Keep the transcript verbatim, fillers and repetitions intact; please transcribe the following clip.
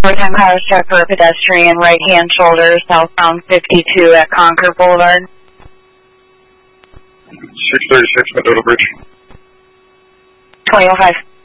Time House check for a pedestrian right hand shoulder southbound fifty-two at Concord Boulevard. six thirty-six Mendota Bridge. twenty oh five.